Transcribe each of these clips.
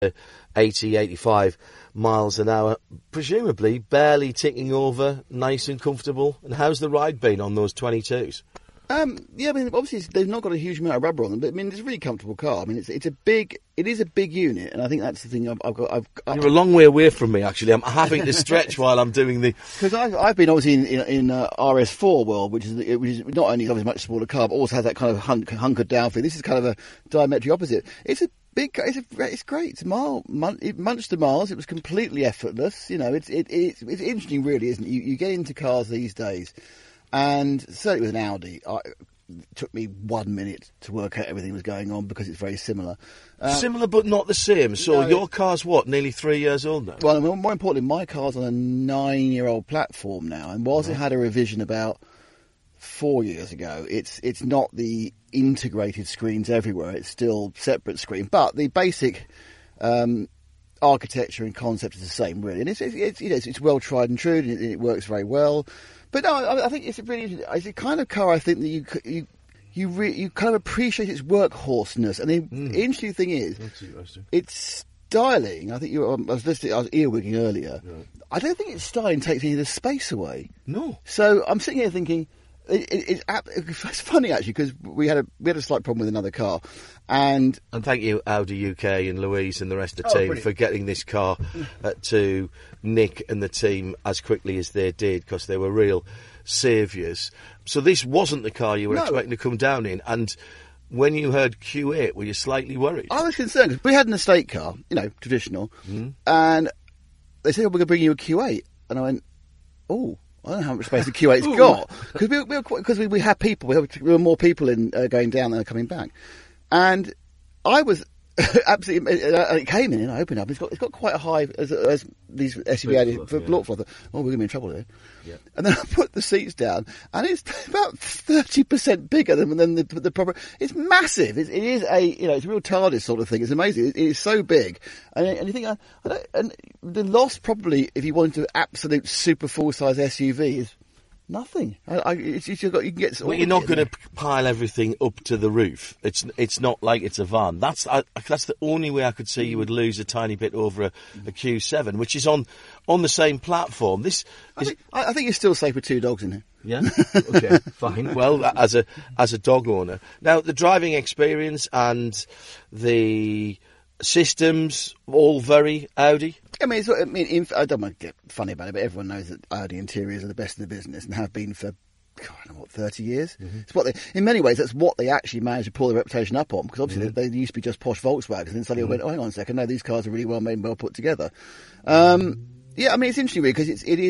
80, 85 miles an hour, presumably barely ticking over, nice and comfortable. And how's the ride been on those 22s? Yeah, I mean, obviously they've not got a huge amount of rubber on them, but I mean, it's a really comfortable car. I mean, it is a big unit, and I think that's the thing I've got. You're a long way away from me, actually. I'm having to stretch while I'm doing the. Because I've been obviously in RS4 world, which is not only obviously a much smaller car, but also has that kind of hunkered down feel. This is kind of a diametric opposite. It's a big. It's great. It's it munched the miles. It was completely effortless. You know, it's interesting, really, isn't it? You get into cars these days. And certainly with an Audi, it took me 1 minute to work out everything was going on because it's very similar. Similar but not the same. So your car's what, nearly 3 years old now? Well, more importantly, my car's on a 9-year-old platform now. And whilst it had a revision about 4 years ago, it's not the integrated screens everywhere. It's still separate screen. But the basic architecture and concept is the same, really. And it's well tried and true, and it works very well. But no, I think it's it's a kind of car. I think that you kind of appreciate its workhorseness. And the interesting thing is, it's styling. I think I was earwigging earlier. Yeah. I don't think its styling takes any of the space away. No. So I'm sitting here thinking. It's funny actually because we had a slight problem with another car, and thank you Audi UK and Louise and the rest of the team for getting this car to Nick and the team as quickly as they did, because they were real saviours. So this wasn't the car you were expecting to come down in, and when you heard Q8, were you slightly worried? I was concerned because we had an estate car, traditional, and they said, we're going to bring you a Q8, and I went, oh. I don't know how much space the Q8's got, because we had people. There were more people in going down than coming back, and I was absolutely. It came in and I opened up. It's got quite a high as these SUV added for block floor. We're going to be in trouble here. Yeah. And then I put the seats down, and it's about 30% bigger than the proper. It's massive. It is it's a real TARDIS sort of thing. It's amazing. It is so big, and you think and the loss probably, if you wanted to absolute super full size SUV, is nothing. You can get. Well, you're not going to pile everything up to the roof. It's not like it's a van. That's the only way I could see you would lose a tiny bit over a Q7, which is on the same platform. I think you're still safe with 2 dogs in here. Yeah. Okay. Fine. Well, as a dog owner, now the driving experience and the systems all very Audi. I don't want to get funny about it, but everyone knows that Audi interiors are the best in the business and have been for, 30 years. Mm-hmm. It's what in many ways, that's what they actually managed to pull their reputation up on, because obviously they used to be just posh Volkswagens, and then suddenly went, hang on a second, no, these cars are really well made and well put together. It's interesting really, because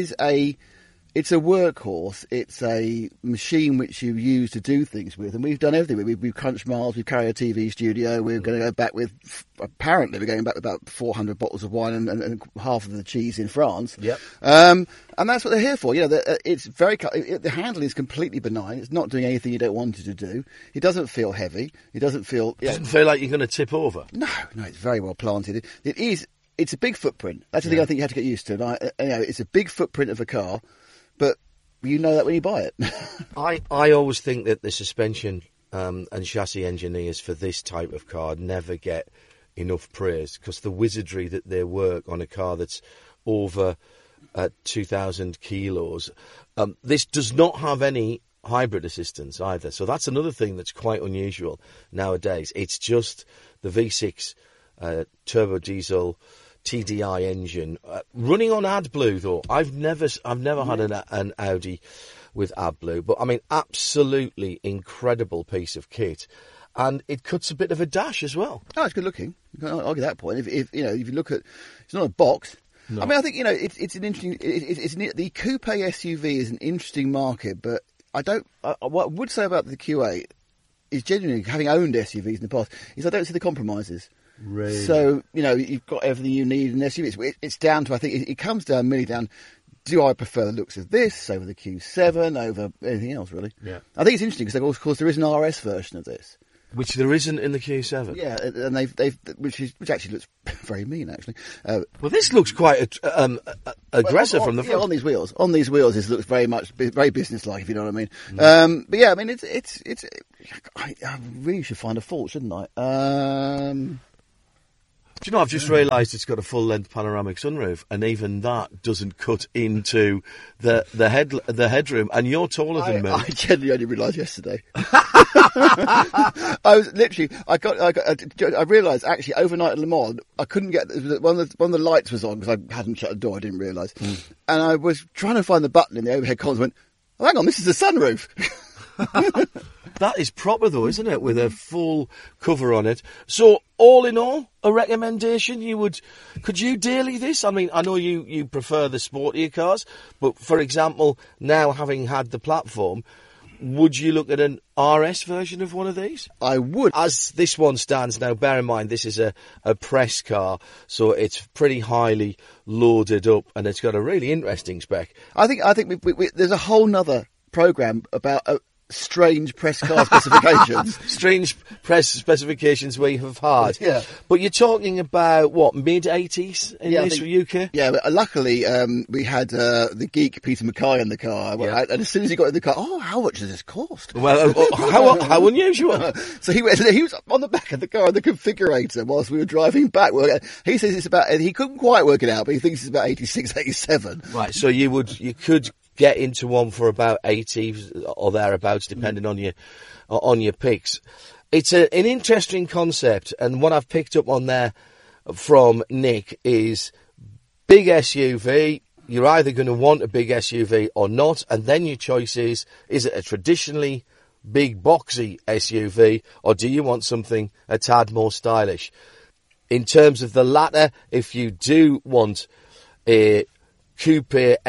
it's a workhorse. It's a machine which you use to do things with, and we've done everything. We've crunched miles. We've carried a TV studio. We're going to go back with. Apparently, we're going back with about 400 bottles of wine and half of the cheese in France. Yep. And that's what they're here for. It's very. The handling is completely benign. It's not doing anything you don't want it to do. It doesn't feel heavy. It doesn't feel. It doesn't feel like you're going to tip over. No, it's very well planted. It is. It's a big footprint. That's the thing I think you have to get used to. It's a big footprint of a car. But you know that when you buy it. I always think that the suspension and chassis engineers for this type of car never get enough praise, because the wizardry that they work on a car that's over 2,000 kilos. This does not have any hybrid assistance either, so that's another thing that's quite unusual nowadays. It's just the V6 turbo diesel TDI engine running on AdBlue though. I've never had an Audi with AdBlue, but I mean, absolutely incredible piece of kit, and it cuts a bit of a dash as well. Oh, it's good looking. You can't argue that point. If you look at, it's not a box. No. I mean, I think it's an interesting. The coupe SUV is an interesting market, but what I would say about the Q8 is, genuinely, having owned SUVs in the past, is I don't see the compromises. Really? So, you've got everything you need in an SUV. It's down to, I think, it comes down merely down, do I prefer the looks of this over the Q7, over anything else, really? Yeah. I think it's interesting because, of course, there is an RS version of this. Which there isn't in the Q7. Yeah, and they've which actually looks very mean, actually. Well, this looks quite aggressive from the front. Yeah, on these wheels, this looks very businesslike, if you know what I mean. Mm. But yeah, I mean, I really should find a fault, shouldn't I? Do you know, I've just realised it's got a full-length panoramic sunroof, and even that doesn't cut into the headroom. And you're taller than me. I genuinely only realised yesterday. I realised actually overnight at Le Mans, I couldn't get one of the lights was on because I hadn't shut the door. I didn't realise, and I was trying to find the button in the overhead columns. Went, oh, hang on, this is the sunroof. That is proper though, isn't it? With a full cover on it. So, all in all, a recommendation could you daily this? I mean, I know you prefer the sportier cars, but for example, now having had the platform, would you look at an RS version of one of these? I would. As this one stands now, bear in mind this is a press car, so it's pretty highly loaded up, and it's got a really interesting spec. I think there's a whole nother programme about strange press car specifications. Strange press specifications we have had. Yeah. But you're talking about, what, mid-80s in this UK? Yeah, but luckily we had the geek Peter Mackay in the car. Yeah. And as soon as he got in the car, how much does this cost? Well, how unusual. So he was on the back of the car in the configurator whilst we were driving back. He says it's about, he couldn't quite work it out, but he thinks it's about 86, 87. Right, so you could get into one for about 80 or thereabouts, depending on your picks. It's an interesting concept, and what I've picked up on there from Nick is big SUV. You're either going to want a big SUV or not, and then your choice is it a traditionally big boxy SUV, or do you want something a tad more stylish? In terms of the latter, if you do want a coupe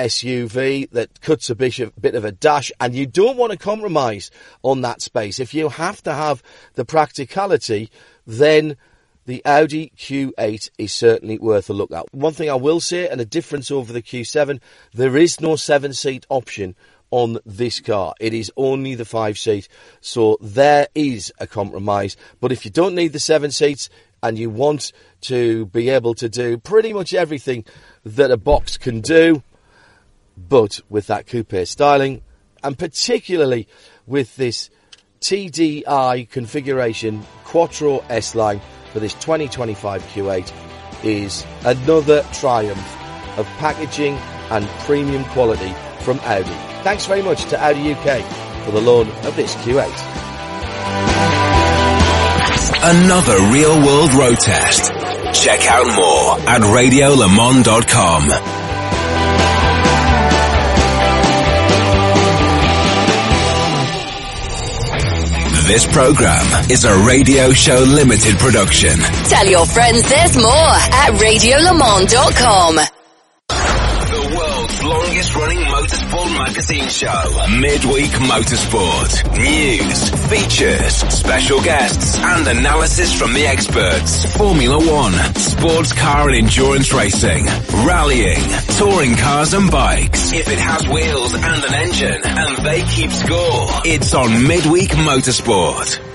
SUV that cuts a bit of a dash, and you don't want to compromise on that space, if you have to have the practicality, then the Audi Q8 is certainly worth a look at. One thing I will say, and a difference over the Q7, there is no 7-seat option on this car. It is only the 5-seat, so there is a compromise. But if you don't need the 7 seats and you want to be able to do pretty much everything that a box can do, but with that coupe styling, and particularly with this TDI configuration Quattro S-Line for this 2025 Q8, is another triumph of packaging and premium quality from Audi. Thanks very much to Audi UK for the loan of this Q8. Another real-world road test. Check out more at radiolemans.com. This program is a Radio Show Limited production. Tell your friends there's more at radiolemans.com. The world's longest running motorsport magazine show. Midweek Motorsport. News, features, special guests, and analysis from the experts. Formula One, sports car and endurance racing, rallying, touring cars and bikes. If it has wheels and an engine, and they keep score, it's on Midweek Motorsport.